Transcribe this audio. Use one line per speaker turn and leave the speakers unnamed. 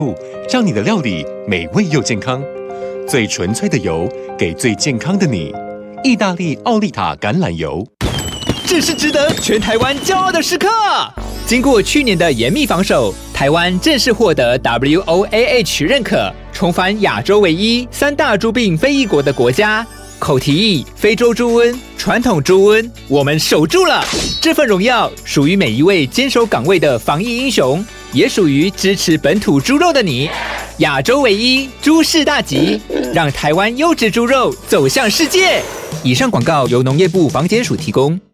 让你的料理美味又健康。最纯粹的油，给最健康的你。意大利奥利塔橄榄油。
这是值得全台湾骄傲的时刻。经过去年的严密防守，台湾正式获得 WOAH 认可，重返亚洲唯一3大猪病非裔国的国家。口蹄疫、非洲猪瘟、传统猪瘟，我们守住了。这份荣耀属于每一位坚守岗位的防疫英雄，也属于支持本土猪肉的你。亚洲唯一猪市大集，让台湾优质猪肉走向世界。以上广告由农业部防检署提供。